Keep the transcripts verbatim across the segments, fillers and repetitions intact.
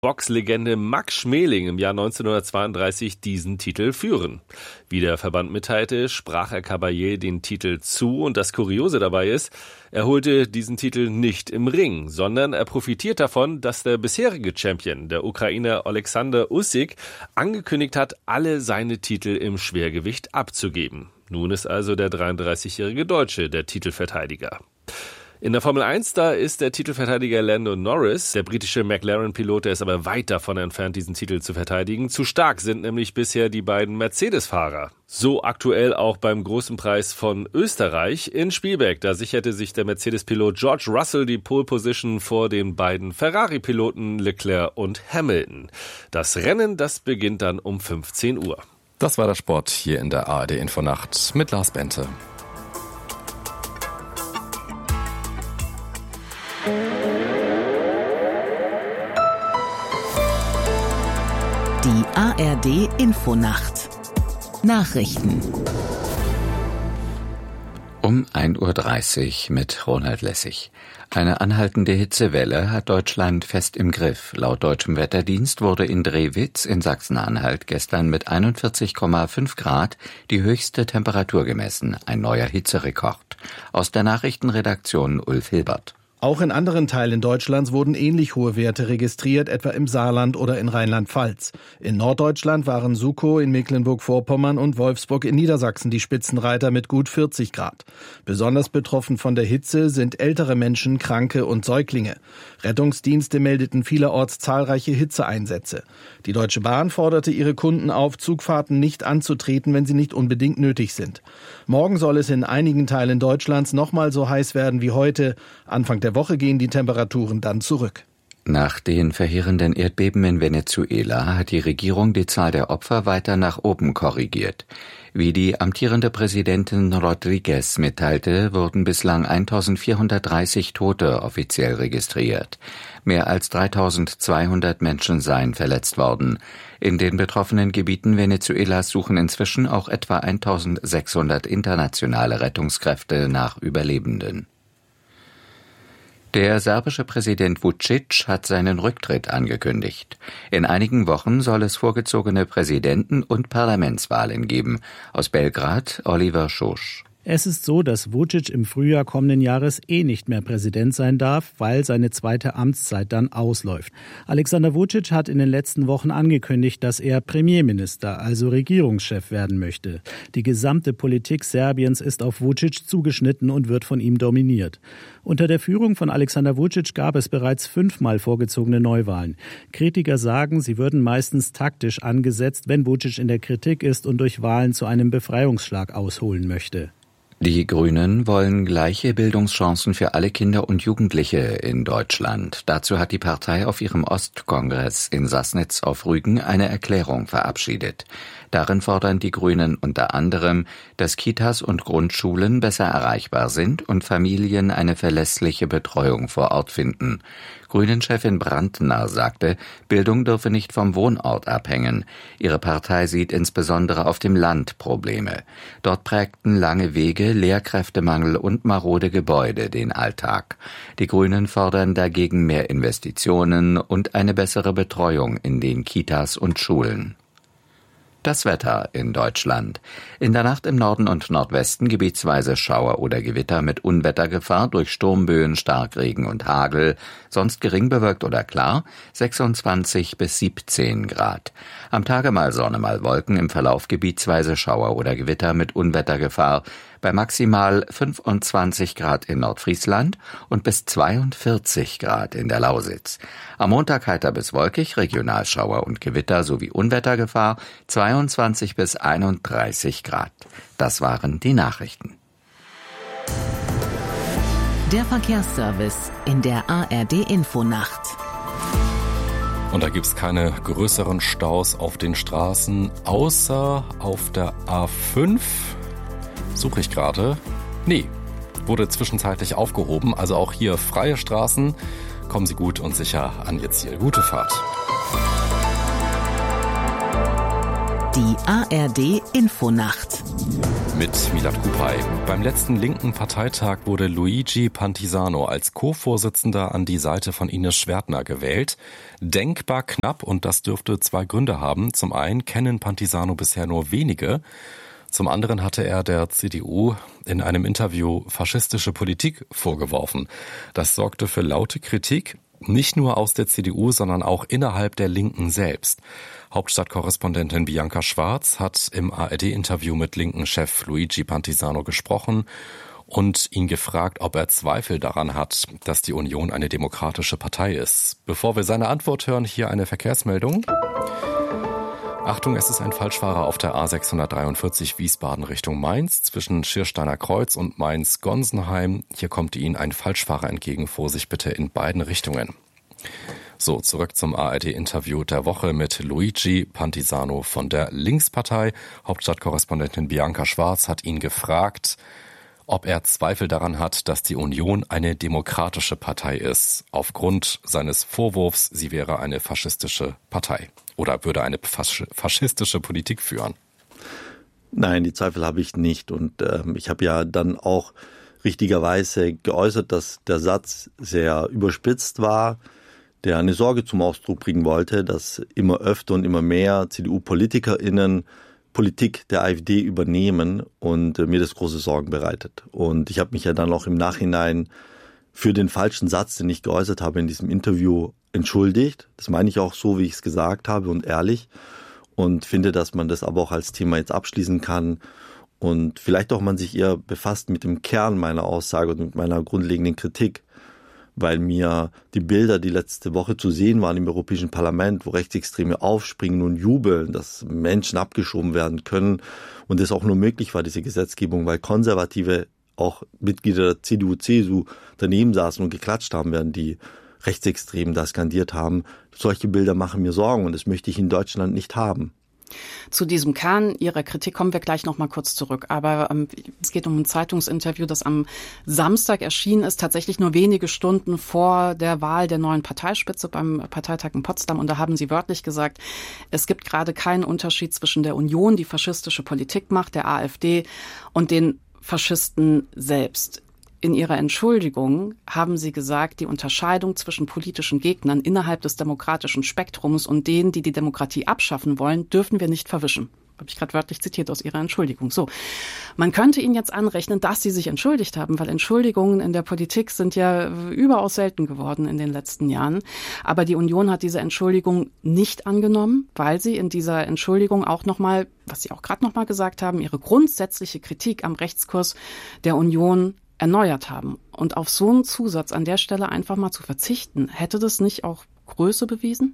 Boxlegende Max Schmeling im Jahr neunzehnhundertzweiunddreißig diesen Titel führen. Wie der Verband mitteilte, sprach er Caballé den Titel zu und das Kuriose dabei ist, er holte diesen Titel nicht im Ring, sondern er profitiert davon, dass der bisherige Champion, der Ukrainer Alexander Usyk, angekündigt hat, alle seine Titel im Schwergewicht abzugeben. Nun ist also der dreiunddreißigjährige Deutsche der Titelverteidiger. In der Formel eins, da ist der Titelverteidiger Lando Norris. Der britische McLaren-Pilot, der ist aber weit davon entfernt, diesen Titel zu verteidigen. Zu stark sind nämlich bisher die beiden Mercedes-Fahrer. So aktuell auch beim Großen Preis von Österreich in Spielberg. Da sicherte sich der Mercedes-Pilot George Russell die Pole-Position vor den beiden Ferrari-Piloten Leclerc und Hamilton. Das Rennen, das beginnt dann um fünfzehn Uhr. Das war der Sport hier in der A R D-Infonacht mit Lars Bente. Die A R D-Infonacht. Nachrichten. Um ein Uhr dreißig mit Ronald Lessig. Eine anhaltende Hitzewelle hat Deutschland fest im Griff. Laut deutschem Wetterdienst wurde in Drewitz in Sachsen-Anhalt gestern mit einundvierzig Komma fünf Grad die höchste Temperatur gemessen, ein neuer Hitzerekord. Aus der Nachrichtenredaktion Ulf Hilbert. Auch in anderen Teilen Deutschlands wurden ähnlich hohe Werte registriert, etwa im Saarland oder in Rheinland-Pfalz. In Norddeutschland waren Sukow in Mecklenburg-Vorpommern und Wolfsburg in Niedersachsen die Spitzenreiter mit gut vierzig Grad. Besonders betroffen von der Hitze sind ältere Menschen, Kranke und Säuglinge. Rettungsdienste meldeten vielerorts zahlreiche Hitzeeinsätze. Die Deutsche Bahn forderte ihre Kunden auf, Zugfahrten nicht anzutreten, wenn sie nicht unbedingt nötig sind. Morgen soll es in einigen Teilen Deutschlands nochmal so heiß werden wie heute. Anfang der Woche gehen die Temperaturen dann zurück. Nach den verheerenden Erdbeben in Venezuela hat die Regierung die Zahl der Opfer weiter nach oben korrigiert. Wie die amtierende Präsidentin Rodriguez mitteilte, wurden bislang eintausendvierhundertdreißig Tote offiziell registriert. Mehr als dreitausendzweihundert Menschen seien verletzt worden. In den betroffenen Gebieten Venezuelas suchen inzwischen auch etwa eintausendsechshundert internationale Rettungskräfte nach Überlebenden. Der serbische Präsident Vučić hat seinen Rücktritt angekündigt. In einigen Wochen soll es vorgezogene Präsidenten- und Parlamentswahlen geben. Aus Belgrad Oliver Schosch. Es ist so, dass Vučić im Frühjahr kommenden Jahres eh nicht mehr Präsident sein darf, weil seine zweite Amtszeit dann ausläuft. Alexander Vučić hat in den letzten Wochen angekündigt, dass er Premierminister, also Regierungschef werden möchte. Die gesamte Politik Serbiens ist auf Vučić zugeschnitten und wird von ihm dominiert. Unter der Führung von Alexander Vučić gab es bereits fünfmal vorgezogene Neuwahlen. Kritiker sagen, sie würden meistens taktisch angesetzt, wenn Vučić in der Kritik ist und durch Wahlen zu einem Befreiungsschlag ausholen möchte. Die Grünen wollen gleiche Bildungschancen für alle Kinder und Jugendliche in Deutschland. Dazu hat die Partei auf ihrem Ostkongress in Sassnitz auf Rügen eine Erklärung verabschiedet. Darin fordern die Grünen unter anderem, dass Kitas und Grundschulen besser erreichbar sind und Familien eine verlässliche Betreuung vor Ort finden. Grünen-Chefin Brandner sagte, Bildung dürfe nicht vom Wohnort abhängen. Ihre Partei sieht insbesondere auf dem Land Probleme. Dort prägten lange Wege, Lehrkräftemangel und marode Gebäude den Alltag. Die Grünen fordern dagegen mehr Investitionen und eine bessere Betreuung in den Kitas und Schulen. Das Wetter in Deutschland. In der Nacht im Norden und Nordwesten gebietsweise Schauer oder Gewitter mit Unwettergefahr durch Sturmböen, Starkregen und Hagel. Sonst gering bewölkt oder klar, sechsundzwanzig bis siebzehn Grad. Am Tage mal Sonne, mal Wolken, im Verlauf gebietsweise Schauer oder Gewitter mit Unwettergefahr. Bei maximal fünfundzwanzig Grad in Nordfriesland und bis zweiundvierzig Grad in der Lausitz. Am Montag heiter bis wolkig, Regionalschauer und Gewitter sowie Unwettergefahr, zweiundzwanzig bis einunddreißig Grad. Das waren die Nachrichten. Der Verkehrsservice in der A R D-Infonacht. Und da gibt's keine größeren Staus auf den Straßen, außer auf der A fünf. Suche ich gerade. Nee, wurde zwischenzeitlich aufgehoben. Also auch hier freie Straßen. Kommen Sie gut und sicher an Ihr Ziel. Gute Fahrt. Die A R D Infonacht. Mit Milad Kupay. Beim letzten linken Parteitag wurde Luigi Pantisano als Co-Vorsitzender an die Seite von Ines Schwertner gewählt. Denkbar knapp, und das dürfte zwei Gründe haben. Zum einen kennen Pantisano bisher nur wenige. Zum anderen hatte er der C D U in einem Interview faschistische Politik vorgeworfen. Das sorgte für laute Kritik, nicht nur aus der C D U, sondern auch innerhalb der Linken selbst. Hauptstadtkorrespondentin Bianca Schwarz hat im A R D-Interview mit Linken-Chef Luigi Pantisano gesprochen und ihn gefragt, ob er Zweifel daran hat, dass die Union eine demokratische Partei ist. Bevor wir seine Antwort hören, hier eine Verkehrsmeldung. Achtung, es ist ein Falschfahrer auf der A sechshundertdreiundvierzig Wiesbaden Richtung Mainz zwischen Schiersteiner Kreuz und Mainz-Gonsenheim. Hier kommt Ihnen ein Falschfahrer entgegen. Vorsicht bitte in beiden Richtungen. So, zurück zum A R D-Interview der Woche mit Luigi Pantisano von der Linkspartei. Hauptstadtkorrespondentin Bianca Schwarz hat ihn gefragt, ob er Zweifel daran hat, dass die Union eine demokratische Partei ist, aufgrund seines Vorwurfs, sie wäre eine faschistische Partei oder würde eine fasch- faschistische Politik führen. Nein, die Zweifel habe ich nicht. Und ähm, ich habe ja dann auch richtigerweise geäußert, dass der Satz sehr überspitzt war, der eine Sorge zum Ausdruck bringen wollte, dass immer öfter und immer mehr C D U-PolitikerInnen Politik der AfD übernehmen und äh, mir das große Sorgen bereitet. Und ich habe mich ja dann auch im Nachhinein für den falschen Satz, den ich geäußert habe in diesem Interview, entschuldigt. Das meine ich auch so, wie ich es gesagt habe und ehrlich. Und finde, dass man das aber auch als Thema jetzt abschließen kann. Und vielleicht auch man sich eher befasst mit dem Kern meiner Aussage und mit meiner grundlegenden Kritik. Weil mir die Bilder, die letzte Woche zu sehen waren im Europäischen Parlament, wo Rechtsextreme aufspringen und jubeln, dass Menschen abgeschoben werden können und es auch nur möglich war, diese Gesetzgebung, weil Konservative, auch Mitglieder der C D U, C S U daneben saßen und geklatscht haben, während die Rechtsextremen da skandiert haben. Solche Bilder machen mir Sorgen und das möchte ich in Deutschland nicht haben. Zu diesem Kern Ihrer Kritik kommen wir gleich noch mal kurz zurück. Aber ähm, es geht um ein Zeitungsinterview, das am Samstag erschienen ist, tatsächlich nur wenige Stunden vor der Wahl der neuen Parteispitze beim Parteitag in Potsdam. Und da haben Sie wörtlich gesagt, es gibt gerade keinen Unterschied zwischen der Union, die faschistische Politik macht, der AfD, und den Faschisten selbst. In Ihrer Entschuldigung haben Sie gesagt, die Unterscheidung zwischen politischen Gegnern innerhalb des demokratischen Spektrums und denen, die die Demokratie abschaffen wollen, dürfen wir nicht verwischen. Habe ich gerade wörtlich zitiert aus Ihrer Entschuldigung. So, man könnte Ihnen jetzt anrechnen, dass Sie sich entschuldigt haben, weil Entschuldigungen in der Politik sind ja überaus selten geworden in den letzten Jahren. Aber die Union hat diese Entschuldigung nicht angenommen, weil sie in dieser Entschuldigung auch nochmal, was Sie auch gerade nochmal gesagt haben, ihre grundsätzliche Kritik am Rechtskurs der Union erneuert haben. Und auf so einen Zusatz an der Stelle einfach mal zu verzichten, hätte das nicht auch Größe bewiesen?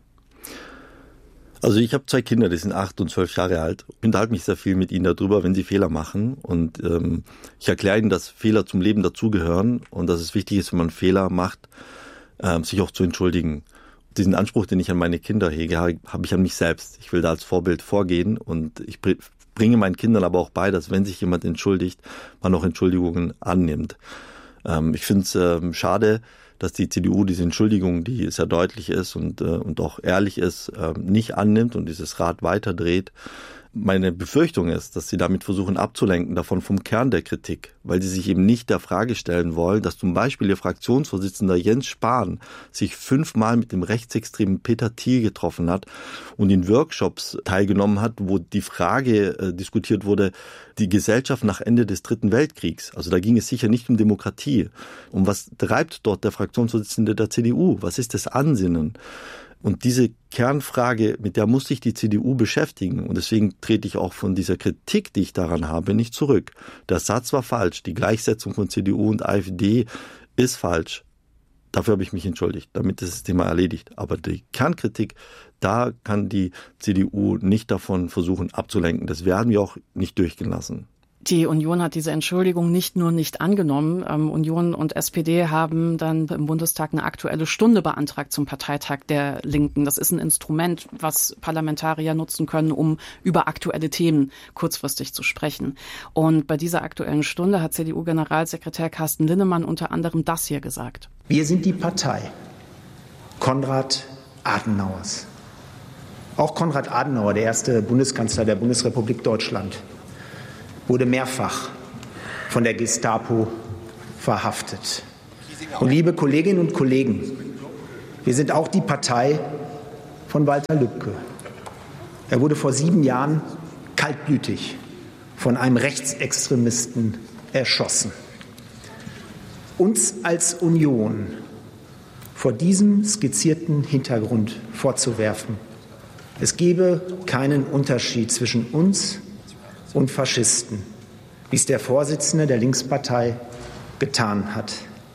Also ich habe zwei Kinder, die sind acht und zwölf Jahre alt. Ich unterhalte mich sehr viel mit ihnen darüber, wenn sie Fehler machen. Und ähm, ich erkläre ihnen, dass Fehler zum Leben dazugehören und dass es wichtig ist, wenn man Fehler macht, ähm, sich auch zu entschuldigen. Diesen Anspruch, den ich an meine Kinder hege, habe ich an mich selbst. Ich will da als Vorbild vorgehen und ich bringe meinen Kindern aber auch bei, dass wenn sich jemand entschuldigt, man auch Entschuldigungen annimmt. Ähm, ich finde es ähm, schade, dass die C D U diese Entschuldigung, die sehr deutlich ist und, äh, und auch ehrlich ist, äh, nicht annimmt und dieses Rad weiterdreht. Meine Befürchtung ist, dass sie damit versuchen abzulenken, davon vom Kern der Kritik, weil sie sich eben nicht der Frage stellen wollen, dass zum Beispiel ihr Fraktionsvorsitzender Jens Spahn sich fünfmal mit dem rechtsextremen Peter Thiel getroffen hat und in Workshops teilgenommen hat, wo die Frage äh, diskutiert wurde, die Gesellschaft nach Ende des Dritten Weltkriegs. Also da ging es sicher nicht um Demokratie. Um was treibt dort der Fraktionsvorsitzende der C D U? Was ist das Ansinnen? Und diese Kernfrage, mit der muss sich die C D U beschäftigen. Und deswegen trete ich auch von dieser Kritik, die ich daran habe, nicht zurück. Der Satz war falsch. Die Gleichsetzung von C D U und AfD ist falsch. Dafür habe ich mich entschuldigt. Damit ist das Thema erledigt. Aber die Kernkritik, da kann die C D U nicht davon versuchen abzulenken. Das werden wir auch nicht durchgehen lassen. Die Union hat diese Entschuldigung nicht nur nicht angenommen. Ähm, Union und S P D haben dann im Bundestag eine Aktuelle Stunde beantragt zum Parteitag der Linken. Das ist ein Instrument, was Parlamentarier nutzen können, um über aktuelle Themen kurzfristig zu sprechen. Und bei dieser Aktuellen Stunde hat C D U-Generalsekretär Carsten Linnemann unter anderem das hier gesagt. Wir sind die Partei Konrad Adenauers. Auch Konrad Adenauer, der erste Bundeskanzler der Bundesrepublik Deutschland, wurde mehrfach von der Gestapo verhaftet. Und liebe Kolleginnen und Kollegen, wir sind auch die Partei von Walter Lübcke. Er wurde vor sieben Jahren kaltblütig von einem Rechtsextremisten erschossen. Uns als Union vor diesem skizzierten Hintergrund vorzuwerfen, es gebe keinen Unterschied zwischen uns und Faschisten, wie es der Vorsitzende der Linkspartei getan hat,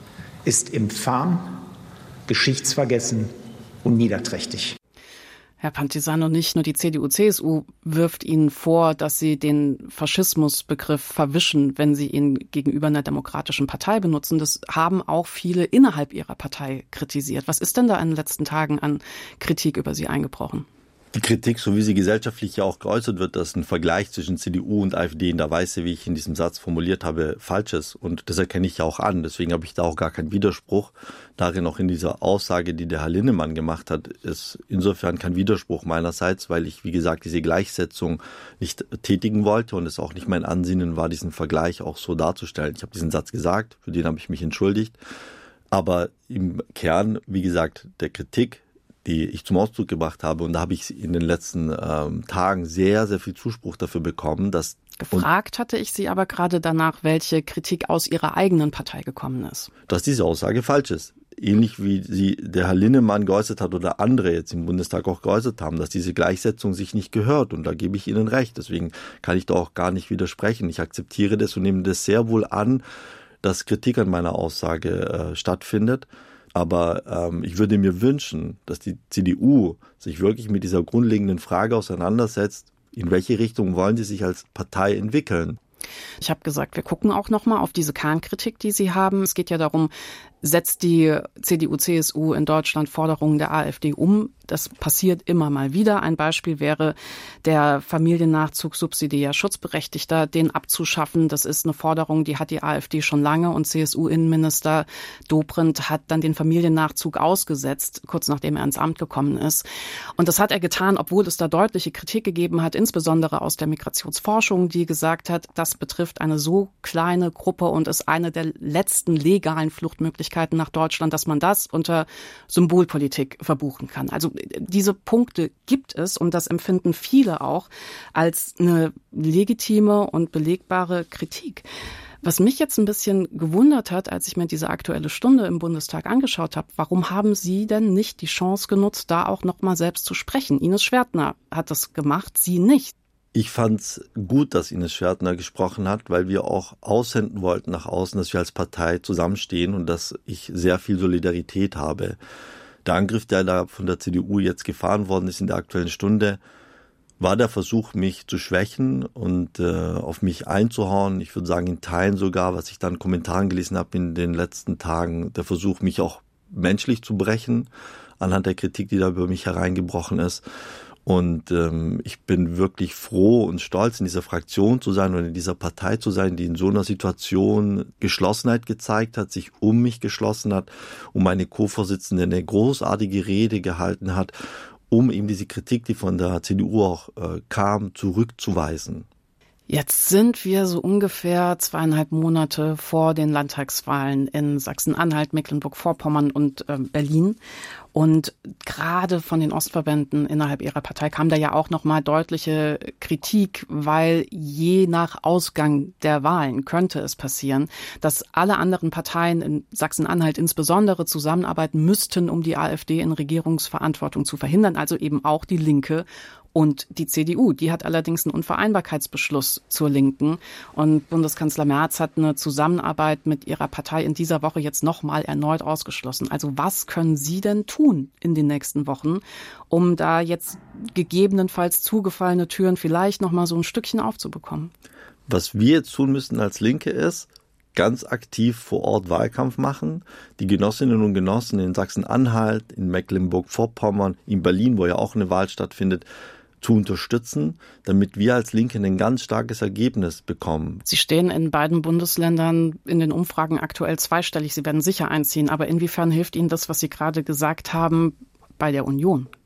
ist infam, geschichtsvergessen und niederträchtig. Herr Pantisano, nicht nur die C D U C S U wirft Ihnen vor, dass Sie den Faschismusbegriff verwischen, wenn Sie ihn gegenüber einer demokratischen Partei benutzen. Das haben auch viele innerhalb Ihrer Partei kritisiert. Was ist denn da in den letzten Tagen an Kritik über Sie eingebrochen? Die Kritik, so wie sie gesellschaftlich ja auch geäußert wird, dass ein Vergleich zwischen C D U und AfD in der Weise, wie ich in diesem Satz formuliert habe, falsch ist. Und das erkenne ich ja auch an. Deswegen habe ich da auch gar keinen Widerspruch. Darin auch in dieser Aussage, die der Herr Linnemann gemacht hat, ist insofern kein Widerspruch meinerseits, weil ich, wie gesagt, diese Gleichsetzung nicht tätigen wollte und es auch nicht mein Ansinnen war, diesen Vergleich auch so darzustellen. Ich habe diesen Satz gesagt, für den habe ich mich entschuldigt. Aber im Kern, wie gesagt, der Kritik, die ich zum Ausdruck gebracht habe. Und da habe ich in den letzten ähm, Tagen sehr, sehr viel Zuspruch dafür bekommen, dass... Gefragt hatte ich Sie aber gerade danach, welche Kritik aus Ihrer eigenen Partei gekommen ist. Dass diese Aussage falsch ist. Ähnlich wie sie der Herr Linnemann geäußert hat oder andere jetzt im Bundestag auch geäußert haben, dass diese Gleichsetzung sich nicht gehört. Und da gebe ich Ihnen recht. Deswegen kann ich da auch gar nicht widersprechen. Ich akzeptiere das und nehme das sehr wohl an, dass Kritik an meiner Aussage äh, stattfindet. Aber ähm, ich würde mir wünschen, dass die C D U sich wirklich mit dieser grundlegenden Frage auseinandersetzt, in welche Richtung wollen sie sich als Partei entwickeln. Ich habe gesagt, wir gucken auch nochmal auf diese Kernkritik, die Sie haben. Es geht ja darum, setzt die C D U C S U in Deutschland Forderungen der AfD um? Das passiert immer mal wieder. Ein Beispiel wäre der Familiennachzug subsidiär Schutzberechtigter, den abzuschaffen. Das ist eine Forderung, die hat die AfD schon lange und C S U-Innenminister Dobrindt hat dann den Familiennachzug ausgesetzt, kurz nachdem er ins Amt gekommen ist. Und das hat er getan, obwohl es da deutliche Kritik gegeben hat, insbesondere aus der Migrationsforschung, die gesagt hat, das betrifft eine so kleine Gruppe und ist eine der letzten legalen Fluchtmöglichkeiten nach Deutschland, dass man das unter Symbolpolitik verbuchen kann. Also diese Punkte gibt es und das empfinden viele auch als eine legitime und belegbare Kritik. Was mich jetzt ein bisschen gewundert hat, als ich mir diese Aktuelle Stunde im Bundestag angeschaut habe, warum haben Sie denn nicht die Chance genutzt, da auch noch mal selbst zu sprechen? Ines Schwertner hat das gemacht, Sie nicht. Ich fand's gut, dass Ines Schwertner gesprochen hat, weil wir auch aussenden wollten nach außen, dass wir als Partei zusammenstehen und dass ich sehr viel Solidarität habe. Der Angriff, der da von der C D U jetzt gefahren worden ist in der Aktuellen Stunde, war der Versuch, mich zu schwächen und äh, auf mich einzuhauen. Ich würde sagen, in Teilen sogar, was ich dann in Kommentaren gelesen habe in den letzten Tagen, der Versuch, mich auch menschlich zu brechen, anhand der Kritik, die da über mich hereingebrochen ist. Und ähm, ich bin wirklich froh und stolz, in dieser Fraktion zu sein und in dieser Partei zu sein, die in so einer Situation Geschlossenheit gezeigt hat, sich um mich geschlossen hat, um meine Co-Vorsitzende eine großartige Rede gehalten hat, um eben diese Kritik, die von der C D U auch äh, kam, zurückzuweisen. Jetzt sind wir so ungefähr zweieinhalb Monate vor den Landtagswahlen in Sachsen-Anhalt, Mecklenburg-Vorpommern und äh, Berlin. Und gerade von den Ostverbänden innerhalb ihrer Partei kam da ja auch nochmal deutliche Kritik, weil je nach Ausgang der Wahlen könnte es passieren, dass alle anderen Parteien in Sachsen-Anhalt insbesondere zusammenarbeiten müssten, um die AfD in Regierungsverantwortung zu verhindern, also eben auch die Linke und die C D U. Die hat allerdings einen Unvereinbarkeitsbeschluss zur Linken. Und Bundeskanzler Merz hat eine Zusammenarbeit mit ihrer Partei in dieser Woche jetzt nochmal erneut ausgeschlossen. Also was können Sie denn tun in den nächsten Wochen, um da jetzt gegebenenfalls zugefallene Türen vielleicht nochmal so ein Stückchen aufzubekommen? Was wir jetzt tun müssen als Linke ist, ganz aktiv vor Ort Wahlkampf machen. Die Genossinnen und Genossen in Sachsen-Anhalt, in Mecklenburg-Vorpommern, in Berlin, wo ja auch eine Wahl stattfindet, zu unterstützen, damit wir als Linke ein ganz starkes Ergebnis bekommen. Sie stehen in beiden Bundesländern in den Umfragen aktuell zweistellig. Sie werden sicher einziehen. Aber inwiefern hilft Ihnen das, was Sie gerade gesagt haben, bei der Union?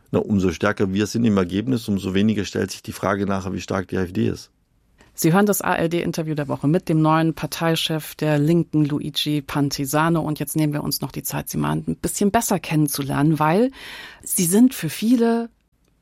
Na, umso stärker wir sind im Ergebnis, umso weniger stellt sich die Frage nachher, wie stark die AfD ist. Sie hören das A R D-Interview der Woche mit dem neuen Parteichef der Linken, Luigi Pantisano. Und jetzt nehmen wir uns noch die Zeit, Sie mal ein bisschen besser kennenzulernen, weil Sie sind für viele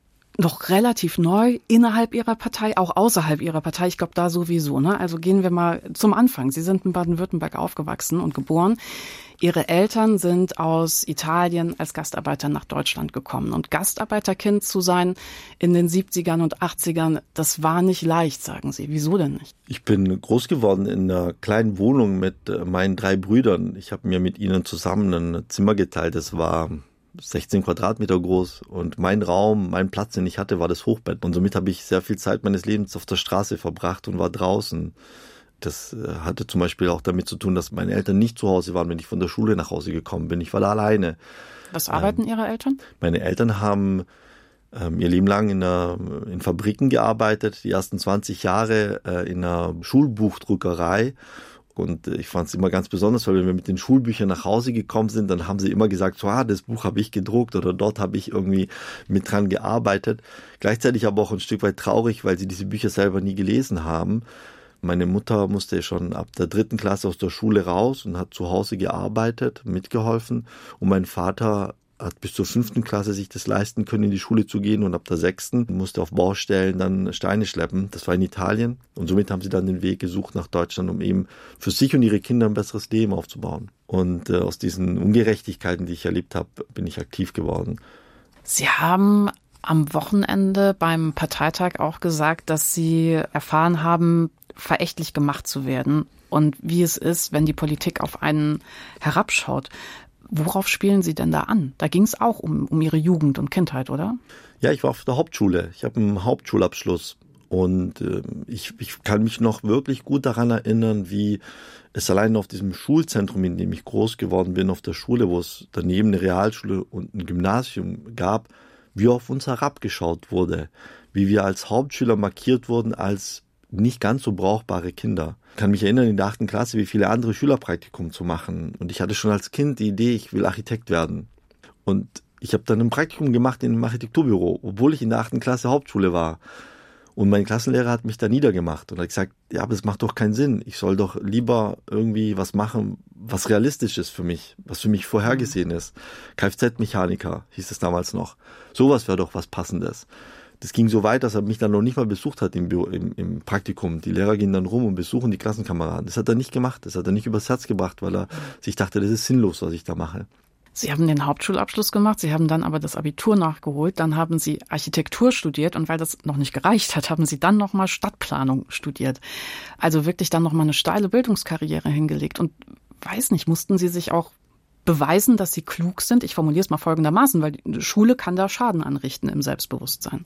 noch relativ neu innerhalb Ihrer Partei, auch außerhalb Ihrer Partei. Ich glaube, da sowieso. Ne? Also gehen wir mal zum Anfang. Sie sind in Baden-Württemberg aufgewachsen und geboren. Ihre Eltern sind aus Italien als Gastarbeiter nach Deutschland gekommen. Und Gastarbeiterkind zu sein in den siebzigern und achtzigern, das war nicht leicht, sagen Sie. Wieso denn nicht? Ich bin groß geworden in einer kleinen Wohnung mit meinen drei Brüdern. Ich habe mir mit ihnen zusammen ein Zimmer geteilt. Das war sechzehn Quadratmeter groß und mein Raum, mein Platz, den ich hatte, war das Hochbett. Und somit habe ich sehr viel Zeit meines Lebens auf der Straße verbracht und war draußen. Das hatte zum Beispiel auch damit zu tun, dass meine Eltern nicht zu Hause waren, wenn ich von der Schule nach Hause gekommen bin. Ich war da alleine. Was arbeiten ähm, Ihre Eltern? Meine Eltern haben ähm, ihr Leben lang in, einer, in Fabriken gearbeitet, die ersten zwanzig Jahre äh, in einer Schulbuchdruckerei. Und ich fand es immer ganz besonders, weil wenn wir mit den Schulbüchern nach Hause gekommen sind, dann haben sie immer gesagt, so, ah, das Buch habe ich gedruckt oder dort habe ich irgendwie mit dran gearbeitet. Gleichzeitig aber auch ein Stück weit traurig, weil sie diese Bücher selber nie gelesen haben. Meine Mutter musste schon ab der dritten Klasse aus der Schule raus und hat zu Hause gearbeitet, mitgeholfen. Und mein Vater hat bis zur fünften Klasse sich das leisten können, in die Schule zu gehen. Und ab der sechsten musste auf Baustellen dann Steine schleppen. Das war in Italien. Und somit haben sie dann den Weg gesucht nach Deutschland, um eben für sich und ihre Kinder ein besseres Leben aufzubauen. Und äh, aus diesen Ungerechtigkeiten, die ich erlebt habe, bin ich aktiv geworden. Sie haben am Wochenende beim Parteitag auch gesagt, dass Sie erfahren haben, verächtlich gemacht zu werden und wie es ist, wenn die Politik auf einen herabschaut. Worauf spielen Sie denn da an? Da ging es auch um, um Ihre Jugend und Kindheit, oder? Ja, ich war auf der Hauptschule. Ich habe einen Hauptschulabschluss und äh, ich, ich kann mich noch wirklich gut daran erinnern, wie es allein auf diesem Schulzentrum, in dem ich groß geworden bin, auf der Schule, wo es daneben eine Realschule und ein Gymnasium gab, wie auf uns herabgeschaut wurde, wie wir als Hauptschüler markiert wurden als nicht ganz so brauchbare Kinder. Ich kann mich erinnern, in der achten Klasse, wie viele andere Schülerpraktikum zu machen. Und ich hatte schon als Kind die Idee, ich will Architekt werden. Und ich habe dann ein Praktikum gemacht in einem Architekturbüro, obwohl ich in der achten Klasse Hauptschule war. Und mein Klassenlehrer hat mich da niedergemacht und hat gesagt, ja, aber das macht doch keinen Sinn. Ich soll doch lieber irgendwie was machen, was realistisch ist für mich, was für mich vorhergesehen ist. Kfz-Mechaniker hieß es damals noch. Sowas wäre doch was Passendes. Das ging so weit, dass er mich dann noch nicht mal besucht hat im, Büro, im, im Praktikum. Die Lehrer gehen dann rum und besuchen die Klassenkameraden. Das hat er nicht gemacht, das hat er nicht übers Herz gebracht, weil er sich dachte, das ist sinnlos, was ich da mache. Sie haben den Hauptschulabschluss gemacht, Sie haben dann aber das Abitur nachgeholt, dann haben Sie Architektur studiert und weil das noch nicht gereicht hat, haben Sie dann nochmal Stadtplanung studiert. Also wirklich dann nochmal eine steile Bildungskarriere hingelegt und weiß nicht, mussten Sie sich auch beweisen, dass sie klug sind? Ich formuliere es mal folgendermaßen, weil die Schule kann da Schaden anrichten im Selbstbewusstsein.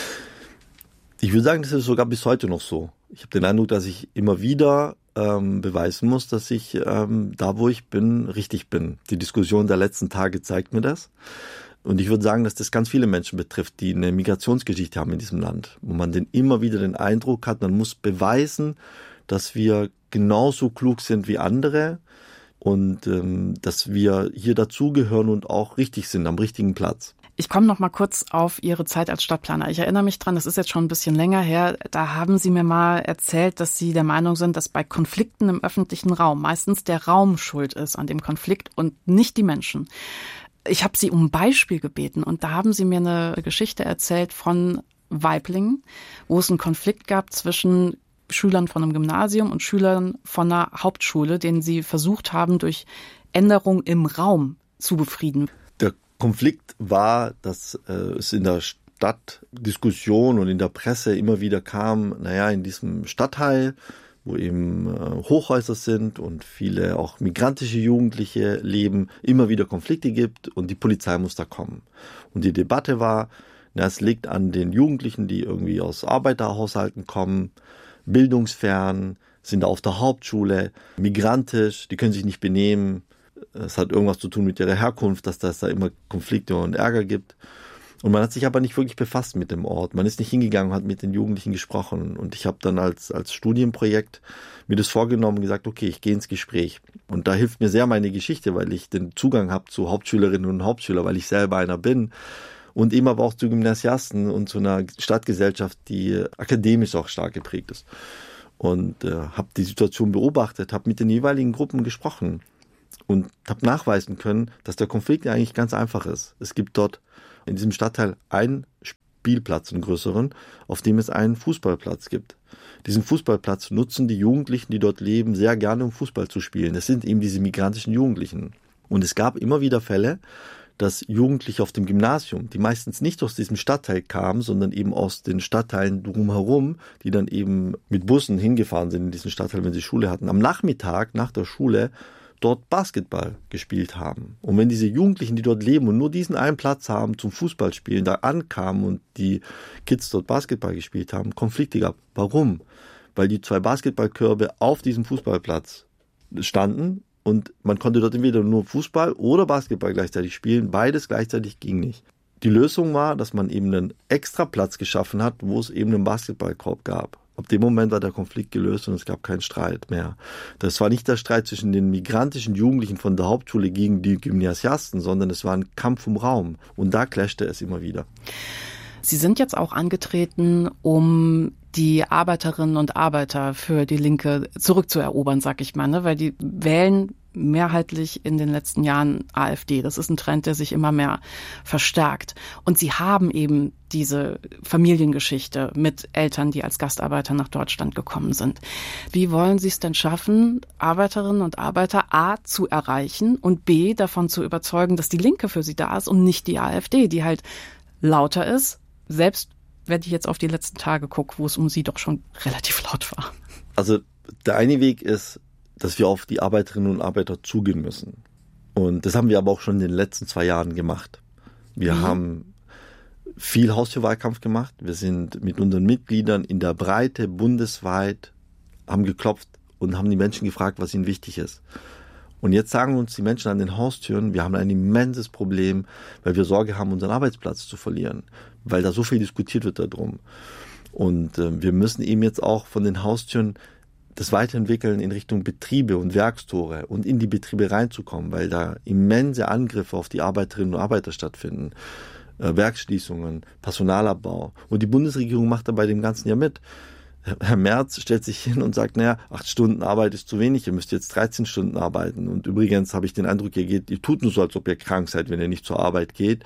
Ich würde sagen, das ist sogar bis heute noch so. Ich habe den Eindruck, dass ich immer wieder ähm, beweisen muss, dass ich ähm, da, wo ich bin, richtig bin. Die Diskussion der letzten Tage zeigt mir das. Und ich würde sagen, dass das ganz viele Menschen betrifft, die eine Migrationsgeschichte haben in diesem Land, wo man den immer wieder den Eindruck hat, man muss beweisen, dass wir genauso klug sind wie andere und ähm, dass wir hier dazugehören und auch richtig sind, am richtigen Platz. Ich komme noch mal kurz auf Ihre Zeit als Stadtplaner. Ich erinnere mich dran, das ist jetzt schon ein bisschen länger her, da haben Sie mir mal erzählt, dass Sie der Meinung sind, dass bei Konflikten im öffentlichen Raum meistens der Raum schuld ist an dem Konflikt und nicht die Menschen. Ich habe Sie um ein Beispiel gebeten und da haben Sie mir eine Geschichte erzählt von Waiblingen, wo es einen Konflikt gab zwischen Schülern von einem Gymnasium und Schülern von einer Hauptschule, den Sie versucht haben, durch Änderung im Raum zu befrieden. Der Konflikt war, dass äh, es in der Stadtdiskussion und in der Presse immer wieder kam, naja, in diesem Stadtteil, wo eben äh, Hochhäuser sind und viele auch migrantische Jugendliche leben, immer wieder Konflikte gibt und die Polizei muss da kommen. Und die Debatte war, na, es liegt an den Jugendlichen, die irgendwie aus Arbeiterhaushalten kommen, bildungsfern, sind auf der Hauptschule, migrantisch, die können sich nicht benehmen. Es hat irgendwas zu tun mit ihrer Herkunft, dass das da immer Konflikte und Ärger gibt. Und man hat sich aber nicht wirklich befasst mit dem Ort. Man ist nicht hingegangen und hat mit den Jugendlichen gesprochen. Und ich habe dann als, als Studienprojekt mir das vorgenommen und gesagt, okay, ich gehe ins Gespräch. Und da hilft mir sehr meine Geschichte, weil ich den Zugang habe zu Hauptschülerinnen und Hauptschülern, weil ich selber einer bin. und eben aber auch zu Gymnasiasten und zu einer Stadtgesellschaft, die akademisch auch stark geprägt ist. Und äh, habe die Situation beobachtet, habe mit den jeweiligen Gruppen gesprochen und habe nachweisen können, dass der Konflikt eigentlich ganz einfach ist. Es gibt dort in diesem Stadtteil einen Spielplatz, einen größeren, auf dem es einen Fußballplatz gibt. Diesen Fußballplatz nutzen die Jugendlichen, die dort leben, sehr gerne, um Fußball zu spielen. Das sind eben diese migrantischen Jugendlichen. Und es gab immer wieder Fälle, dass Jugendliche auf dem Gymnasium, die meistens nicht aus diesem Stadtteil kamen, sondern eben aus den Stadtteilen drumherum, die dann eben mit Bussen hingefahren sind in diesen Stadtteil, wenn sie Schule hatten, am Nachmittag nach der Schule dort Basketball gespielt haben. Und wenn diese Jugendlichen, die dort leben und nur diesen einen Platz haben zum Fußballspielen, da ankamen und die Kids dort Basketball gespielt haben, Konflikte gab. Warum? Weil die zwei Basketballkörbe auf diesem Fußballplatz standen und man konnte dort entweder nur Fußball oder Basketball gleichzeitig spielen. Beides gleichzeitig ging nicht. Die Lösung war, dass man eben einen extra Platz geschaffen hat, wo es eben einen Basketballkorb gab. Ab dem Moment war der Konflikt gelöst und es gab keinen Streit mehr. Das war nicht der Streit zwischen den migrantischen Jugendlichen von der Hauptschule gegen die Gymnasiasten, sondern es war ein Kampf um Raum. Und da clashte es immer wieder. Sie sind jetzt auch angetreten, um die Arbeiterinnen und Arbeiter für die Linke zurückzuerobern, sag ich mal, ne? Weil die wählen mehrheitlich in den letzten Jahren AfD. Das ist ein Trend, der sich immer mehr verstärkt. Und sie haben eben diese Familiengeschichte mit Eltern, die als Gastarbeiter nach Deutschland gekommen sind. Wie wollen Sie es denn schaffen, Arbeiterinnen und Arbeiter A zu erreichen und B davon zu überzeugen, dass die Linke für sie da ist und nicht die AfD, die halt lauter ist, selbst wenn ich jetzt auf die letzten Tage gucke, wo es um sie doch schon relativ laut war. Also der eine Weg ist, dass wir auf die Arbeiterinnen und Arbeiter zugehen müssen. Und das haben wir aber auch schon in den letzten zwei Jahren gemacht. Wir mhm. haben viel Haustürwahlkampf gemacht. Wir sind mit unseren Mitgliedern in der Breite bundesweit, haben geklopft und haben die Menschen gefragt, was ihnen wichtig ist. Und jetzt sagen uns die Menschen an den Haustüren, wir haben ein immenses Problem, weil wir Sorge haben, unseren Arbeitsplatz zu verlieren, weil da so viel diskutiert wird darum. Und äh, wir müssen eben jetzt auch von den Haustüren das weiterentwickeln in Richtung Betriebe und Werkstore und in die Betriebe reinzukommen, weil da immense Angriffe auf die Arbeiterinnen und Arbeiter stattfinden. Äh, Werksschließungen, Personalabbau. Und die Bundesregierung macht da bei dem Ganzen ja mit. Herr Merz stellt sich hin und sagt, naja, acht Stunden Arbeit ist zu wenig, ihr müsst jetzt dreizehn Stunden arbeiten. Und übrigens habe ich den Eindruck, ihr geht, ihr tut nur so, als ob ihr krank seid, wenn ihr nicht zur Arbeit geht.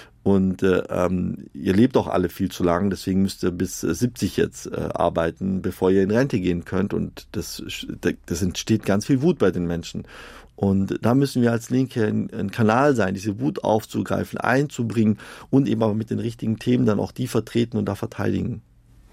Und äh, ähm, ihr lebt auch alle viel zu lang, deswegen müsst ihr bis äh, siebzig jetzt äh, arbeiten, bevor ihr in Rente gehen könnt. Und das, das entsteht ganz viel Wut bei den Menschen. Und da müssen wir als Linke ein, ein Kanal sein, diese Wut aufzugreifen, einzubringen und eben aber mit den richtigen Themen dann auch die vertreten und da verteidigen.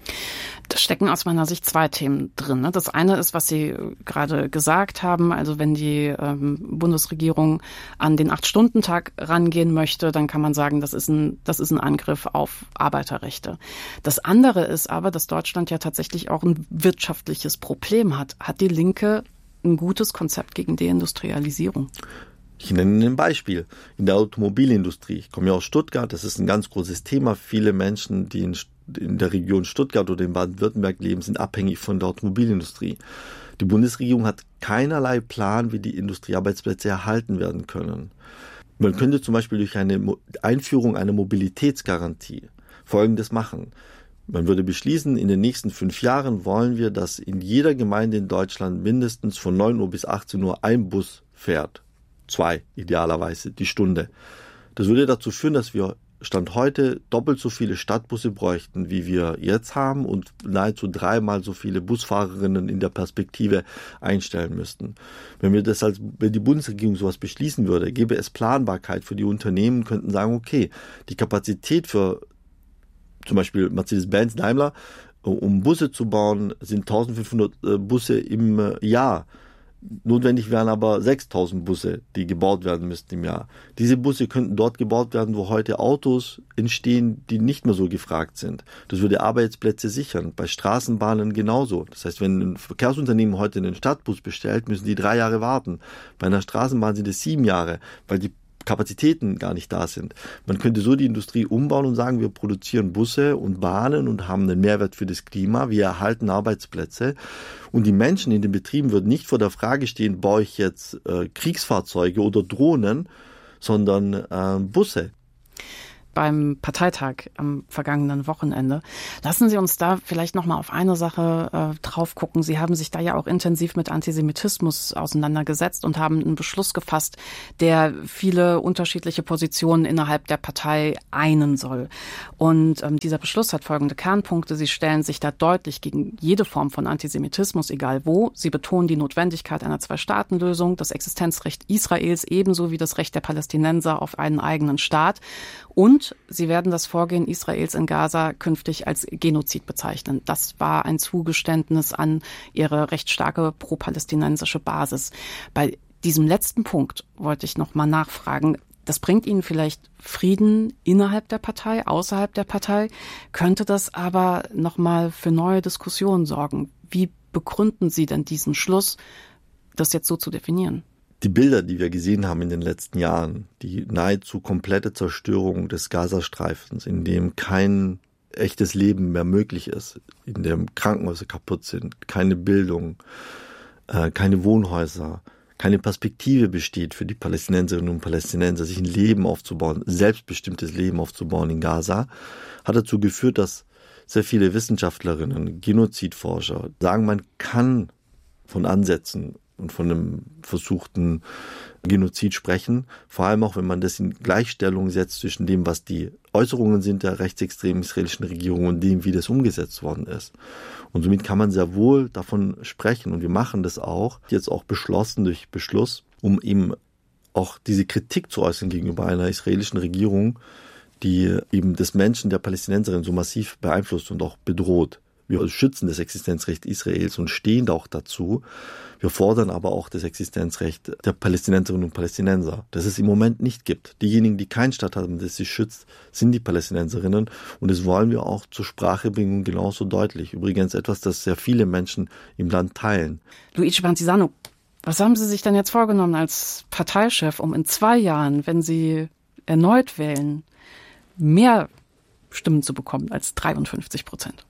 Da stecken aus meiner Sicht zwei Themen drin. Das eine ist, was Sie gerade gesagt haben. Also wenn die ähm, Bundesregierung an den Acht-Stunden-Tag rangehen möchte, dann kann man sagen, das ist ein, das ist ein Angriff auf Arbeiterrechte. Das andere ist aber, dass Deutschland ja tatsächlich auch ein wirtschaftliches Problem hat. Hat die Linke ein gutes Konzept gegen Deindustrialisierung? Ich nenne Ihnen ein Beispiel. In der Automobilindustrie. Ich komme ja aus Stuttgart. Das ist ein ganz großes Thema. Viele Menschen, die in in der Region Stuttgart oder in Baden-Württemberg leben, sind abhängig von der Automobilindustrie. Die Bundesregierung hat keinerlei Plan, wie die Industriearbeitsplätze erhalten werden können. Man könnte zum Beispiel durch eine Einführung einer Mobilitätsgarantie Folgendes machen. Man würde beschließen, in den nächsten fünf Jahren wollen wir, dass in jeder Gemeinde in Deutschland mindestens von neun Uhr bis achtzehn Uhr ein Bus fährt. Zwei, idealerweise, die Stunde. Das würde dazu führen, dass wir Stand heute doppelt so viele Stadtbusse bräuchten, wie wir jetzt haben und nahezu dreimal so viele Busfahrerinnen in der Perspektive einstellen müssten. Wenn wir das als, wenn die Bundesregierung sowas beschließen würde, gäbe es Planbarkeit für die Unternehmen, könnten sagen, okay, die Kapazität für zum Beispiel Mercedes-Benz, Daimler, um Busse zu bauen, sind eintausendfünfhundert Busse im Jahr. Notwendig wären aber sechstausend Busse, die gebaut werden müssten im Jahr. Diese Busse könnten dort gebaut werden, wo heute Autos entstehen, die nicht mehr so gefragt sind. Das würde Arbeitsplätze sichern. Bei Straßenbahnen genauso. Das heißt, wenn ein Verkehrsunternehmen heute einen Stadtbus bestellt, müssen die drei Jahre warten. Bei einer Straßenbahn sind es sieben Jahre, weil die Kapazitäten gar nicht da sind. Man könnte so die Industrie umbauen und sagen, wir produzieren Busse und Bahnen und haben einen Mehrwert für das Klima, wir erhalten Arbeitsplätze und die Menschen in den Betrieben würden nicht vor der Frage stehen, baue ich jetzt äh, Kriegsfahrzeuge oder Drohnen, sondern äh, Busse. beim Parteitag am vergangenen Wochenende. Lassen Sie uns da vielleicht noch mal auf eine Sache äh, drauf gucken. Sie haben sich da ja auch intensiv mit Antisemitismus auseinandergesetzt und haben einen Beschluss gefasst, der viele unterschiedliche Positionen innerhalb der Partei einen soll. Und ähm, dieser Beschluss hat folgende Kernpunkte. Sie stellen sich da deutlich gegen jede Form von Antisemitismus, egal wo. Sie betonen die Notwendigkeit einer Zwei-Staaten-Lösung, das Existenzrecht Israels ebenso wie das Recht der Palästinenser auf einen eigenen Staat. Und sie werden das Vorgehen Israels in Gaza künftig als Genozid bezeichnen. Das war ein Zugeständnis an ihre recht starke pro-palästinensische Basis. Bei diesem letzten Punkt wollte ich noch mal nachfragen. Das bringt Ihnen vielleicht Frieden innerhalb der Partei, außerhalb der Partei, könnte das aber noch mal für neue Diskussionen sorgen. Wie begründen Sie denn diesen Schluss, das jetzt so zu definieren? Die Bilder, die wir gesehen haben in den letzten Jahren, die nahezu komplette Zerstörung des Gazastreifens, in dem kein echtes Leben mehr möglich ist, in dem Krankenhäuser kaputt sind, keine Bildung, äh, keine Wohnhäuser, keine Perspektive besteht für die Palästinenserinnen und Palästinenser, sich ein Leben aufzubauen, selbstbestimmtes Leben aufzubauen in Gaza, hat dazu geführt, dass sehr viele Wissenschaftlerinnen, Genozidforscher sagen, man kann von Ansätzen und von einem versuchten Genozid sprechen, vor allem auch, wenn man das in Gleichstellung setzt zwischen dem, was die Äußerungen sind der rechtsextremen israelischen Regierung und dem, wie das umgesetzt worden ist. Und somit kann man sehr wohl davon sprechen und wir machen das auch, jetzt auch beschlossen durch Beschluss, um eben auch diese Kritik zu äußern gegenüber einer israelischen Regierung, die eben das Menschen der Palästinenserinnen so massiv beeinflusst und auch bedroht. Wir schützen das Existenzrecht Israels und stehen da auch dazu. Wir fordern aber auch das Existenzrecht der Palästinenserinnen und Palästinenser, das es im Moment nicht gibt. Diejenigen, die keinen Staat haben, das sie schützt, sind die Palästinenserinnen. Und das wollen wir auch zur Sprache bringen, genauso deutlich. Übrigens etwas, das sehr viele Menschen im Land teilen. Luigi Pantisano, was haben Sie sich denn jetzt vorgenommen als Parteichef, um in zwei Jahren, wenn Sie erneut wählen, mehr Stimmen zu bekommen als dreiundfünfzig Prozent?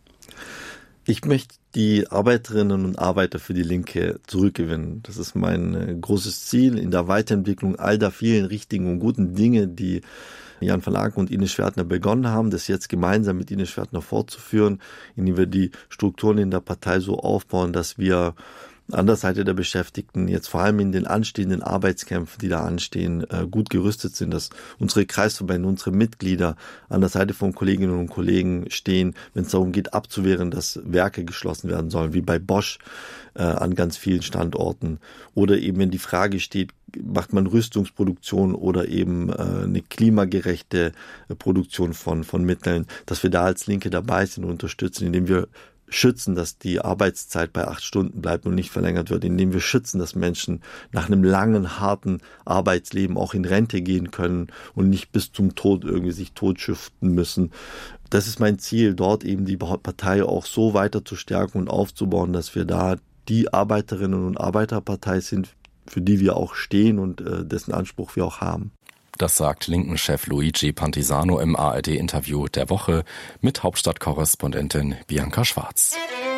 Ich möchte die Arbeiterinnen und Arbeiter für die Linke zurückgewinnen. Das ist mein großes Ziel in der Weiterentwicklung all der vielen richtigen und guten Dinge, die Jan van Aken und Ines Schwertner begonnen haben, das jetzt gemeinsam mit Ines Schwertner fortzuführen, indem wir die Strukturen in der Partei so aufbauen, dass wir an der Seite der Beschäftigten jetzt vor allem in den anstehenden Arbeitskämpfen, die da anstehen, gut gerüstet sind, dass unsere Kreisverbände, unsere Mitglieder an der Seite von Kolleginnen und Kollegen stehen, wenn es darum geht, abzuwehren, dass Werke geschlossen werden sollen, wie bei Bosch äh, an ganz vielen Standorten. Oder eben, wenn die Frage steht, macht man Rüstungsproduktion oder eben äh, eine klimagerechte äh, Produktion von, von Mitteln, dass wir da als Linke dabei sind und unterstützen, indem wir schützen, dass die Arbeitszeit bei acht Stunden bleibt und nicht verlängert wird, indem wir schützen, dass Menschen nach einem langen, harten Arbeitsleben auch in Rente gehen können und nicht bis zum Tod irgendwie sich totschuften müssen. Das ist mein Ziel, dort eben die Partei auch so weiter zu stärken und aufzubauen, dass wir da die Arbeiterinnen und Arbeiterpartei sind, für die wir auch stehen und äh, dessen Anspruch wir auch haben. Das sagt Linken-Chef Luigi Pantisano im A R D-Interview der Woche mit Hauptstadtkorrespondentin Bianca Schwarz.